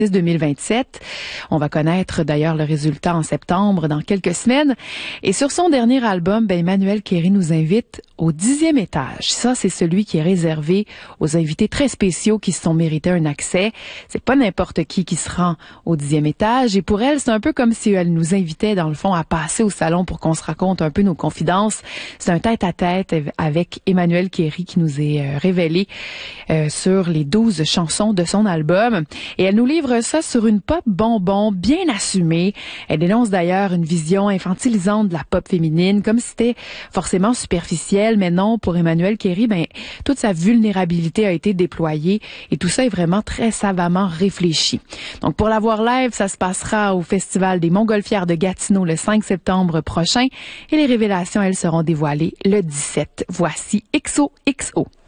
2027. On va connaître d'ailleurs le résultat en septembre, dans quelques semaines. Et sur son dernier album, Emmanuel Kéry nous invite au 10e étage. Ça, c'est celui qui est réservé aux invités très spéciaux qui se sont mérités un accès. C'est pas n'importe qui se rend au 10e étage. Et pour elle, c'est un peu comme si elle nous invitait, dans le fond, à passer au salon pour qu'on se raconte un peu nos confidences. C'est un tête-à-tête avec Emmanuel Kéry qui nous est révélé sur les 12 chansons de son album. Et elle nous livre ça sur une pop bonbon bien assumée. Elle dénonce d'ailleurs une vision infantilisante de la pop féminine, comme si c'était forcément superficiel, mais non, pour Emmanuel Kéry, toute sa vulnérabilité a été déployée et tout ça est vraiment très savamment réfléchi. Donc pour la voir live, ça se passera au Festival des Montgolfières de Gatineau le 5 septembre prochain et les révélations, elles seront dévoilées le 17. Voici XOXO.